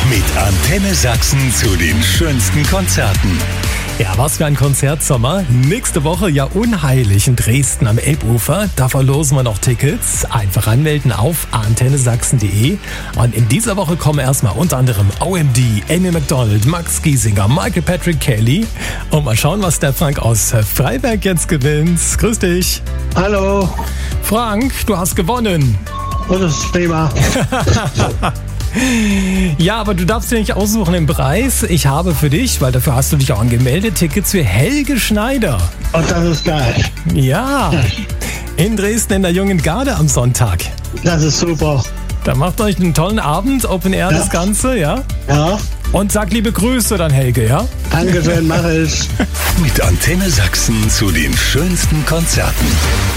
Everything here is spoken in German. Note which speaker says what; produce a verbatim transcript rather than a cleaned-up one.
Speaker 1: Mit Antenne Sachsen zu den schönsten Konzerten.
Speaker 2: Ja, was für ein Konzertsommer. Nächste Woche ja unheilig in Dresden am Elbufer. Da verlosen wir noch Tickets. Einfach anmelden auf antenne sachsen punkt de. Und in dieser Woche kommen erstmal unter anderem O M D, Amy Macdonald, Max Giesinger, Michael Patrick Kelly. Und mal schauen, was der Frank aus Freiberg jetzt gewinnt. Grüß dich.
Speaker 3: Hallo.
Speaker 2: Frank, du hast gewonnen.
Speaker 3: Und das ist prima.
Speaker 2: Ja, aber du darfst dir nicht aussuchen im Preis. Ich habe für dich, weil dafür hast du dich auch angemeldet, Tickets für Helge Schneider.
Speaker 3: Und das ist geil.
Speaker 2: Ja, in Dresden in der Jungen Garde am Sonntag.
Speaker 3: Das ist super.
Speaker 2: Da macht euch einen tollen Abend, Open Air
Speaker 3: Ja.
Speaker 2: das Ganze, ja?
Speaker 3: Ja,
Speaker 2: Und sag liebe Grüße dann, Helge, ja?
Speaker 3: Dankeschön, mach ich.
Speaker 1: Mit Antenne Sachsen zu den schönsten Konzerten.